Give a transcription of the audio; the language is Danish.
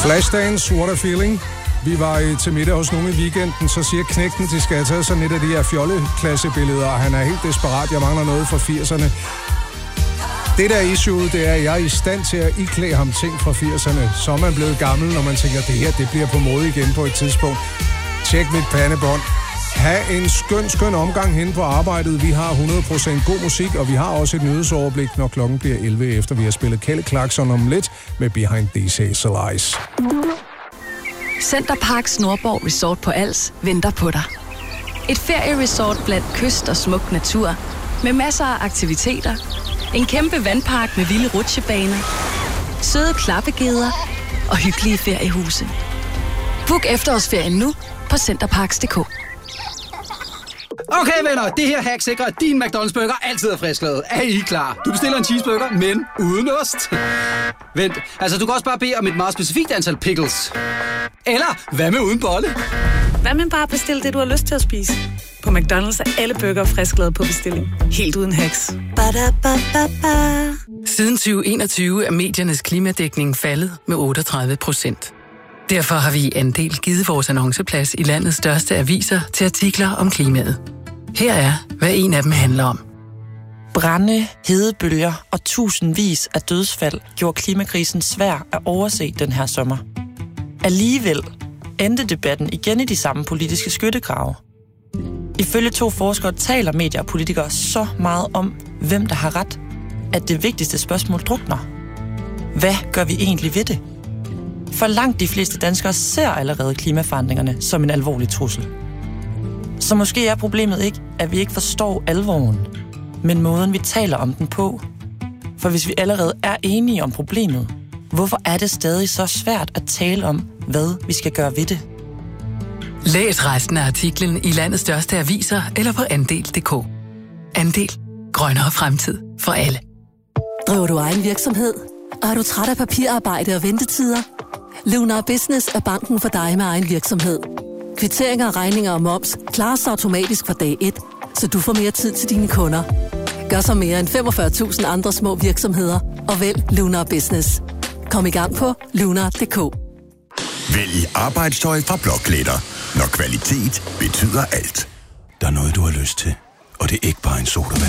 Flashdance, What a Feeling. Vi var til middag hos nogen i weekenden, så siger knægten, de skal tage sådan et af de her fjolleklassebilleder, og han er helt desperat. Jeg mangler noget fra 80'erne. Det der issue, det er, at jeg er i stand til at iklæde ham ting fra 80'erne. Så er man blevet gammel, når man tænker, det her det bliver på mode igen på et tidspunkt. Tjek mit pandebånd. Ha' en skøn omgang hen på arbejdet. Vi har 100% god musik, og vi har også et nyhedsoverblik, når klokken bliver 11, efter vi har spillet Kelly Clarkson om lidt med Behind These Hazel Eyes. Centerparks Nordborg Resort på Als venter på dig. Et ferieresort blandt kyst og smuk natur, med masser af aktiviteter, en kæmpe vandpark med vilde rutsjebaner, søde klappegeder og hyggelige feriehuse. Book efterårsferien nu på centerparks.dk. Okay venner, det her hack sikrer, at din McDonald's burger altid er frisklavet. Er I klar? Du bestiller en cheeseburger, men uden ost. Vent, altså du kan også bare bede om et meget specifikt antal pickles. Eller, hvad med uden bolle? Hvad med bare bestille det, du har lyst til at spise? På McDonald's er alle burger frisklavet på bestilling. Helt uden hacks. Ba-da-ba-ba-ba. Siden 2021 er mediernes klimadækning faldet med 38%. Derfor har vi i Andel givet vores annonceplads i landets største aviser til artikler om klimaet. Her er, hvad en af dem handler om. Brande, hedebølger og tusindvis af dødsfald gjorde klimakrisen svær at overse den her sommer. Alligevel endte debatten igen i de samme politiske skyttegrave. Ifølge 2 forskere taler medier og politikere så meget om, hvem der har ret, at det vigtigste spørgsmål drukner. Hvad gør vi egentlig ved det? For langt de fleste danskere ser allerede klimaforandringerne som en alvorlig trussel. Så måske er problemet ikke, at vi ikke forstår alvoren, men måden vi taler om den på. For hvis vi allerede er enige om problemet, hvorfor er det stadig så svært at tale om, hvad vi skal gøre ved det? Læs resten af artiklen i landets største aviser eller på Andel.dk. Andel. Grønnere fremtid for alle. Driver du egen virksomhed? Og er du træt af papirarbejde og ventetider? Lunar Business er banken for dig med egen virksomhed. Kvitteringer, regninger og moms klares automatisk fra dag 1, så du får mere tid til dine kunder. Gør så mere end 45.000 andre små virksomheder og vælg Lunar Business. Kom i gang på lunar.dk. Vælg arbejdstøj fra Blokletter, når kvalitet betyder alt. Der er noget, du har lyst til, og det er ikke bare en sodavand.